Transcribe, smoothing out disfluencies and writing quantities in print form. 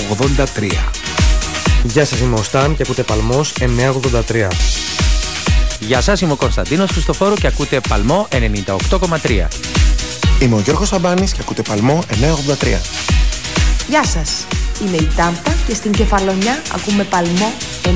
983. Γεια σας, είμαι ο Σταν και ακούτε Παλμός 983. Γεια σας, είμαι ο Κωνσταντίνος Χριστοφόρου και ακούτε Παλμό 98,3. Είμαι ο Γιώργος Σαμπάνης και ακούτε Παλμό 983. Γεια σας, είμαι η Τάμπα και στην Κεφαλονιά ακούμε Παλμό